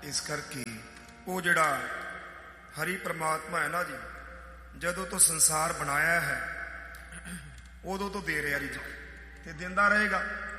ਇਸ ਕਰਕੇ ਉਹ ਜਿਹੜਾ ਹਰੀ ਪ੍ਰਮਾਤਮਾ ਹੈ ਨਾ ਜੀ, ਜਦੋਂ ਤੋਂ ਸੰਸਾਰ ਬਣਾਇਆ ਹੈ ਉਦੋਂ ਤੋਂ ਦੇ ਰਿਹਾ ਰਿਜ਼ਕ ਤੇ ਦਿੰਦਾ ਰਹੇਗਾ,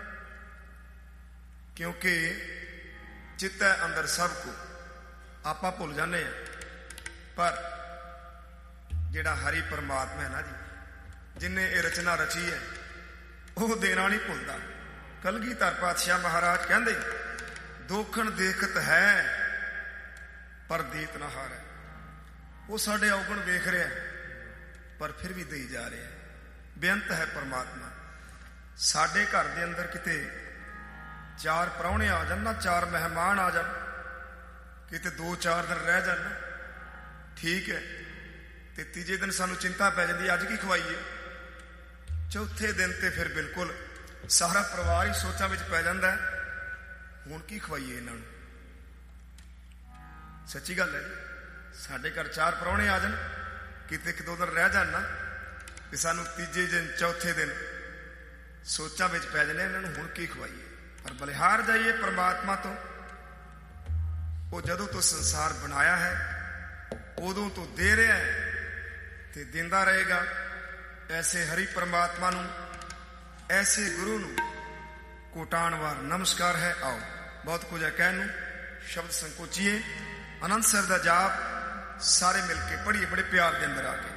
ਕਿਉਂਕਿ ਚਿੱਤ ਹੈ ਅੰਦਰ ਸਭ ਕੋ। ਆਪਾਂ ਭੁੱਲ ਜਾਂਦੇ ਹਾਂ, ਪਰ ਜਿਹੜਾ ਹਰੀ ਪ੍ਰਮਾਤਮਾ ਹੈ ਨਾ ਜੀ, ਜਿਹਨੇ ਇਹ ਰਚਨਾ ਰਚੀ ਹੈ, ਉਹ ਦੇਣਾ ਨਹੀਂ ਭੁੱਲਦਾ। ਕਲਗੀਧਰ ਪਾਤਸ਼ਾਹ ਮਹਾਰਾਜ ਕਹਿੰਦੇ, ਦੋਖਣ ਦੇਖਤ ਹੈ ਪਰ ਦੇਤ ਨਾ ਹਾਰੈ। ਉਹ ਸਾਡੇ ਔਗਣ ਵੇਖ ਰਿਹਾ ਪਰ ਫਿਰ ਵੀ ਦੇਈ ਜਾ ਰਿਹਾ। ਬੇਅੰਤ ਹੈ ਪਰਮਾਤਮਾ। ਸਾਡੇ ਘਰ ਦੇ ਅੰਦਰ ਕਿਤੇ 4 ਪ੍ਰਾਹੁਣੇ ਆ ਜਾਣ ਨਾ, 4 ਮਹਿਮਾਨ ਆ ਜਾਣ, ਕਿਤੇ 2-4 ਦਿਨ ਰਹਿ ਜਾਣ, ਠੀਕ ਹੈ, ਤੇ ਤੀਜੇ ਦਿਨ ਸਾਨੂੰ ਚਿੰਤਾ ਪੈ ਜਾਂਦੀ, ਅੱਜ ਕੀ ਖਵਾਈਏ। ਚੌਥੇ ਦਿਨ ਤੇ ਫਿਰ ਬਿਲਕੁਲ ਸਾਰਾ ਪਰਿਵਾਰ ਹੀ ਸੋਚਾਂ ਵਿੱਚ ਪੈ ਜਾਂਦਾ ਹੈ, ਹੁਣ ਕੀ ਖਵਾਈਏ ਇਹਨਾਂ ਨੂੰ। ਸੱਚੀ ਗੱਲ ਹੈ ਜੀ, ਸਾਡੇ ਘਰ 4 ਪ੍ਰਾਹੁਣੇ ਆ ਜਾਣ, ਕਿਤੇ 1-2 ਦਿਨ ਰਹਿ ਜਾਣ ਨਾ, ਤੇ ਸਾਨੂੰ ਤੀਜੇ ਦਿਨ ਚੌਥੇ ਦਿਨ ਸੋਚਾਂ ਵਿੱਚ ਪੈ ਜਾਂਦੇ, ਇਹਨਾਂ ਨੂੰ ਹੁਣ ਕੀ ਖਵਾਈਏ। ਪਰ ਬਲਿਹਾਰ ਜਾਈਏ ਪਰਮਾਤਮਾ ਤੋਂ। ਉਹ ਜਦੋਂ ਤੋਂ ਸੰਸਾਰ ਬਣਾਇਆ ਹੈ ਉਦੋਂ ਤੋਂ ਦੇ ਰਿਹਾ ਹੈ ਤੇ ਦਿੰਦਾ ਰਹੇਗਾ। ਐਸੇ ਹਰੀ ਪਰਮਾਤਮਾ ਨੂੰ, ਐਸੇ ਗੁਰੂ ਨੂੰ ਕੋਟਾਨ ਵਾਰ ਨਮਸਕਾਰ ਹੈ। ਆਓ, ਬਹੁਤ ਕੁਝ ਹੈ ਕਹਿਣ ਨੂੰ, ਸ਼ਬਦ ਸੰਕੋਚੀਏ। ਆਨੰਦ ਸਾਹਿਬ ਦਾ ਜਾਪ ਸਾਰੇ ਮਿਲ ਕੇ ਪੜ੍ਹੀਏ, ਬੜੇ ਪਿਆਰ ਦੇ ਅੰਦਰ ਆ ਕੇ।